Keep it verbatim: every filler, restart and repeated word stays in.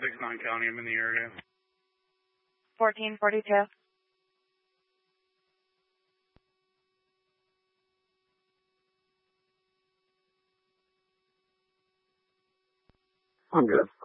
six nine County, I'm in the area. fourteen forty-two. I'm good.